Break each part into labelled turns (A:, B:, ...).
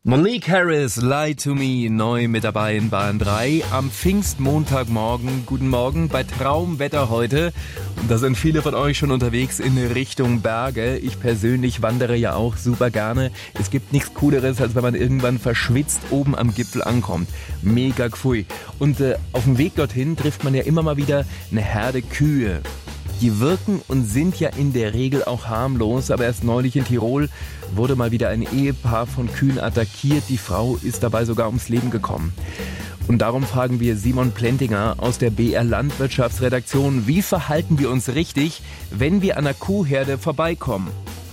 A: Monique Harris, Lie to Me, neu mit dabei in Bayern 3 am Pfingstmontagmorgen. Guten Morgen bei Traumwetter heute. Und da sind viele von euch schon unterwegs in Richtung Berge. Ich persönlich wandere ja auch super gerne. Es gibt nichts Cooleres, als wenn man irgendwann verschwitzt oben am Gipfel ankommt. Mega gfui. Und auf dem Weg dorthin trifft man ja immer mal wieder eine Herde Kühe. Die wirken und sind ja in der Regel auch harmlos, aber erst neulich in Tirol wurde mal wieder ein Ehepaar von Kühen attackiert. Die Frau ist dabei sogar ums Leben gekommen. Und darum fragen wir Simon Plentinger aus der BR Landwirtschaftsredaktion, wie verhalten wir uns richtig, wenn wir an einer Kuhherde vorbeikommen?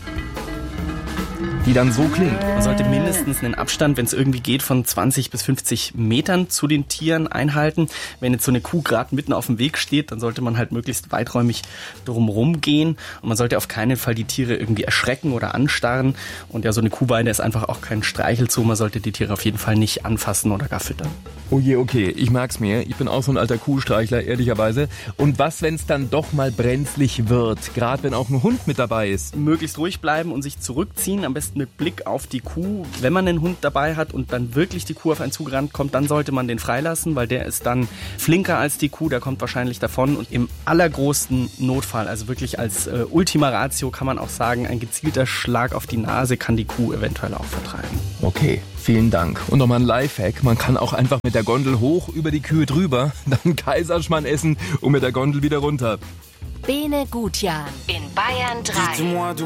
A: Die dann so klingt.
B: Man sollte mindestens einen Abstand, wenn es irgendwie geht, von 20 bis 50 Metern zu den Tieren einhalten. Wenn jetzt so eine Kuh gerade mitten auf dem Weg steht, dann sollte man halt möglichst weiträumig drumherum gehen. Und man sollte auf keinen Fall die Tiere irgendwie erschrecken oder anstarren. Und ja, so eine Kuhweide ist einfach auch kein Streichelzoo. Man sollte die Tiere auf jeden Fall nicht anfassen oder gar füttern.
A: Oh je, okay, ich merk's mir. Ich bin auch so ein alter Kuhstreichler, ehrlicherweise. Und was, wenn es dann doch mal brenzlig wird? Gerade wenn auch ein Hund mit dabei ist.
B: Möglichst ruhig bleiben und sich zurückziehen, am besten mit Blick auf die Kuh. Wenn man einen Hund dabei hat und dann wirklich die Kuh auf einen zugerannt kommt, dann sollte man den freilassen, weil der ist dann flinker als die Kuh, der kommt wahrscheinlich davon. Und im allergrößten Notfall, also wirklich als Ultima Ratio kann man auch sagen, ein gezielter Schlag auf die Nase kann die Kuh eventuell auch vertreiben.
A: Okay, vielen Dank. Und nochmal ein Lifehack, man kann auch einfach mit der Gondel hoch über die Kühe drüber, dann Kaiserschmarrn essen und mit der Gondel wieder runter.
C: Bene Gutjahr in Bayern 3.